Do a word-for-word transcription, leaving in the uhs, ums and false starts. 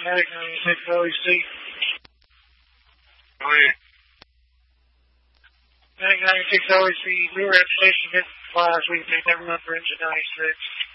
Attic ninety-six O E C. Go ahead. Attic ninety-six O E C, we were at station hit last week, they never went for engine ninety-six.